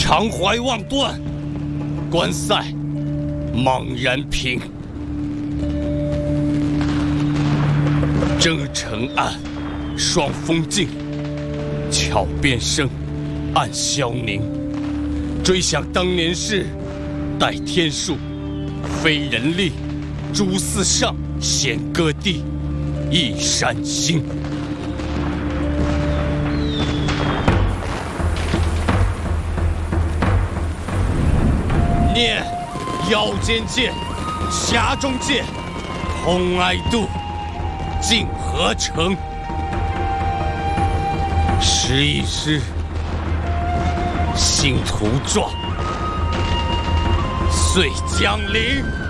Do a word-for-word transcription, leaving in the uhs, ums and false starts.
常怀望断，关塞茫然平。征程暗，霜风劲，桥边声，暗萧凝。追想当年事，待天数，非人力。诸寺上，弦歌地，一山星。念腰间剑，匣中剑，空哀度，尽何成？诗一诗，心图壮，遂将临。